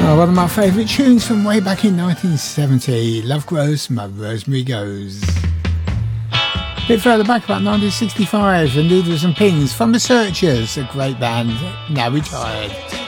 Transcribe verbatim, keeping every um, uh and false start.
One of my favourite tunes from way back in nineteen seventy. Love Grows, My Rosemary Goes. A bit further back, about nineteen sixty-five, and Needles and Pins from The Searchers, a great band, now retired.